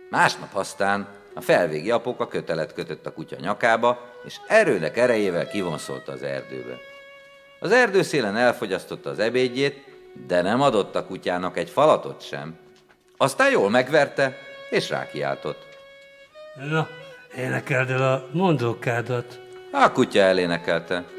Másnap aztán a felvégi apuka kötelet kötött a kutya nyakába, és erőnek erejével kivonszolta az erdőbe. Az erdőszélen elfogyasztotta az ebédjét, de nem adott a kutyának egy falatot sem. Aztán jól megverte, és rákiáltott. Na, énekeld el a mondókádat. A kutya elénekelte.